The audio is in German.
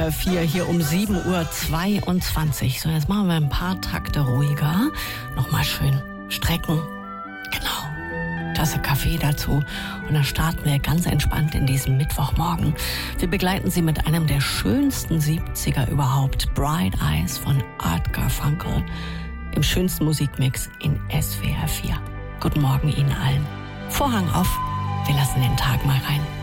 SWR 4 hier um 7:22 Uhr. So, jetzt machen wir ein paar Takte ruhiger. Nochmal schön strecken. Genau. Tasse Kaffee dazu. Und dann starten wir ganz entspannt in diesem Mittwochmorgen. Wir begleiten Sie mit einem der schönsten 70er überhaupt. Bright Eyes von Art Garfunkel. Im schönsten Musikmix in SWR 4. Guten Morgen Ihnen allen. Vorhang auf. Wir lassen den Tag mal rein.